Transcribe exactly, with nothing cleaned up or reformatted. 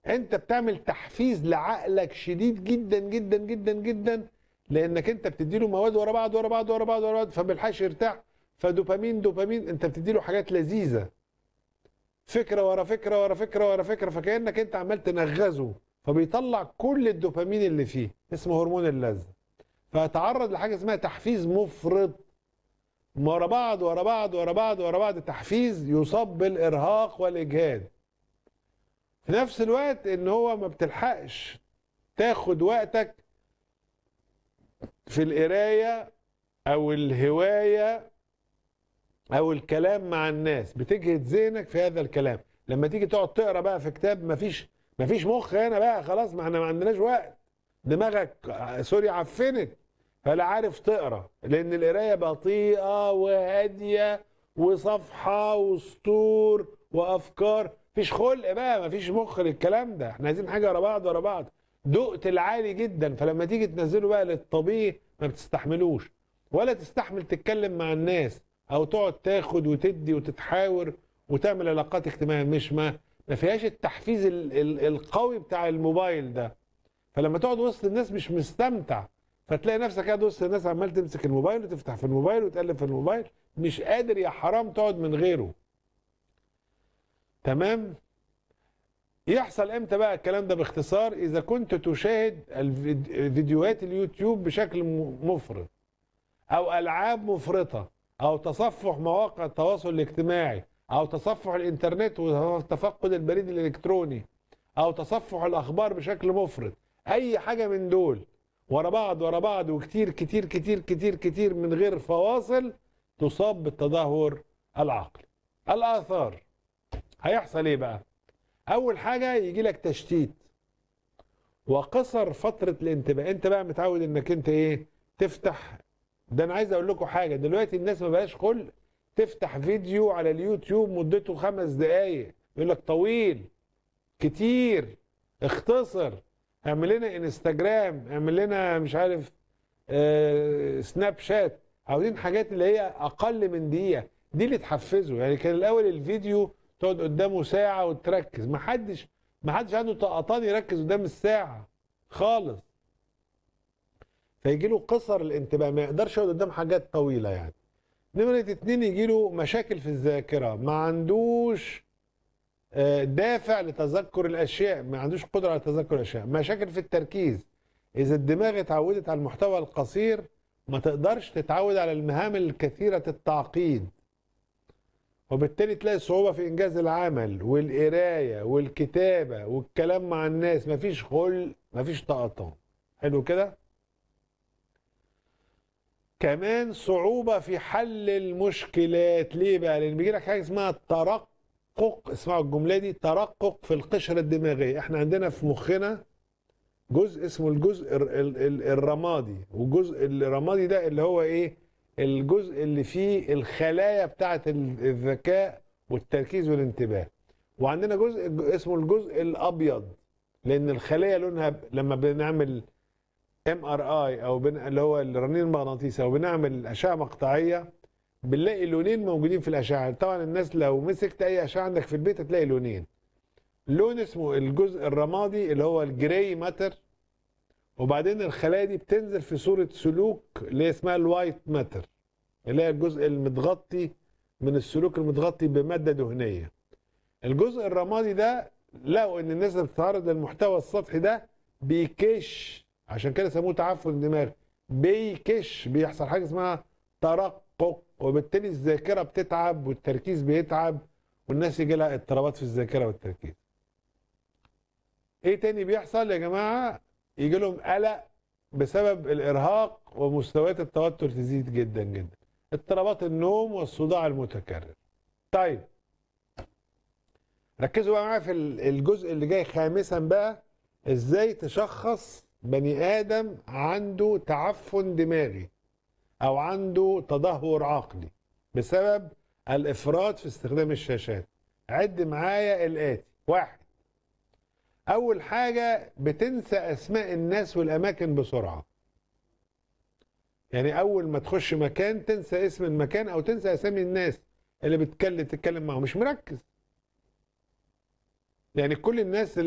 انت بتعمل تحفيز لعقلك شديد جدا جدا جدا جدا، لانك انت بتديله مواد ورا بعض ورا بعض ورا بعض ورا بعض، فما بيلحقش يرتاح. فدوبامين دوبامين، انت بتديله حاجات لذيذه، فكره ورا فكره ورا فكره ورا فكره، فكانك انت عمال تنغزه، فبيطلع كل الدوبامين اللي فيه، اسمه هرمون اللذه. فيتعرض لحاجه اسمها تحفيز مفرط، ورا بعض ورا بعض ورا بعض ورا بعض، تحفيز يصاب بالارهاق والاجهاد. في نفس الوقت ان هو ما بتلحقش تاخد وقتك في القرايه او الهوايه او الكلام مع الناس، بتجهد ذهنك في هذا الكلام. لما تيجي تقعد تقرا بقى في كتاب، مفيش مفيش مخ هنا بقى، خلاص، ما احنا ما عندناش وقت، دماغك سوري عفنت، فلا عارف تقرا، لان القرايه بطيئه وهاديه وصفحه وسطور وافكار، مفيش خلق بقى، مفيش مخ للكلام ده، احنا عايزين حاجه ورا بعض ورا بعض، دقت العالي جدا. فلما تيجي تنزله بقى للطبيعي ما بتستحملوش، ولا تستحمل تتكلم مع الناس او تقعد تاخد وتدي وتتحاور وتعمل علاقات اجتماعيه، مش ما ما فيهاش التحفيز ال ال القوي بتاع الموبايل ده. فلما تقعد وسط الناس مش مستمتع، فتلاقي نفسك قاعد وسط الناس عمال تمسك الموبايل وتفتح في الموبايل وتقلب في الموبايل، مش قادر يا حرام تقعد من غيره. تمام؟ يحصل امتى بقى الكلام ده باختصار؟ اذا كنت تشاهد فيديوهات اليوتيوب بشكل مفرط، او العاب مفرطه، او تصفح مواقع التواصل الاجتماعي، او تصفح الانترنت وتفقد البريد الالكتروني، او تصفح الاخبار بشكل مفرط، اي حاجه من دول ورا بعض ورا بعض وكتير كتير كتير كتير كتير من غير فواصل، تصاب بالتدهور العقلي. الاثار هيحصل ايه بقى؟ اول حاجه يجي لك تشتيت وقصر فتره الانتباه. انت بقى متعود انك انت ايه؟ تفتح، ده انا عايز اقول لكم حاجه، دلوقتي الناس ما بقاش خلق تفتح فيديو على اليوتيوب مدته خمس دقايق، يقول لك طويل كتير، اختصر، اعمل لنا انستجرام، اعمل لنا مش عارف اه سناب شات، عاوزين حاجات اللي هي اقل من دقيقه، دي اللي تحفزه. يعني كان الاول الفيديو تقعد قدامه ساعه وتركز، ما حدش ما حدش عنده طقطان يركز قدام الساعه خالص، فيجي له قصر الانتباه، ما يقدرش يقعد قدام حاجات طويله يعني. نمره اتنين يجي له مشاكل في الذاكره، ما عندوش دافع لتذكر الاشياء، ما عندوش قدره على تذكر الاشياء. مشاكل في التركيز، اذا الدماغ اتعودت على المحتوى القصير ما تقدرش تتعود على المهام الكثيره التعقيد، وبالتالي تلاقي صعوبه في انجاز العمل والقرايه والكتابه والكلام مع الناس، مفيش خلق، مفيش طقطان. حلو كده؟ كمان صعوبه في حل المشكلات. ليه بقى؟ لان بيجي لك حاجه اسمها ترقق، اسمعوا الجمله دي، ترقق في القشره الدماغيه. احنا عندنا في مخنا جزء اسمه الجزء الرمادي، والجزء الرمادي ده اللي هو ايه؟ الجزء اللي فيه الخلايا بتاعه الذكاء والتركيز والانتباه. وعندنا جزء اسمه الجزء الابيض، لان الخلايا لونها لما بنعمل ام ار اي او بن... اللي هو الرنين المغناطيسي، او بنعمل اشعه مقطعيه، بنلاقي لونين موجودين في الاشعه. طبعا الناس لو مسكت اي اشعه عندك في البيت هتلاقي لونين، لون اسمه الجزء الرمادي اللي هو الجراي ماتر، وبعدين الخلايا دي بتنزل في صوره سلوك اللي اسمها الوايت ماتر، اللي هي الجزء المتغطي من السلوك المتغطي بماده دهنيه. الجزء الرمادي ده لقوا ان الناس اللي بتتعرض للمحتوى السطحي ده بيكش، عشان كده سموه تعفن دماغ، بيكش، بيحصل حاجه اسمها ترقق، وبالتالي الذاكره بتتعب والتركيز بيتعب، والناس يجي لها اضطرابات في الذاكره والتركيز. ايه تاني بيحصل يا جماعه؟ يجي لهم قلق بسبب الارهاق، ومستويات التوتر تزيد جدا جدا، اضطرابات النوم والصداع المتكرر. طيب ركزوا بقى معايا في الجزء اللي جاي خامسا بقى، ازاي تشخص بني ادم عنده تعفن دماغي او عنده تدهور عقلي بسبب الافراط في استخدام الشاشات. عد معايا الاتي. واحد، اول حاجه بتنسى اسماء الناس والاماكن بسرعه، يعني اول ما تخش مكان تنسى اسم المكان او تنسى اسامي الناس اللي بتتكلم تتكلم معاهم، مش مركز. يعني كل الناس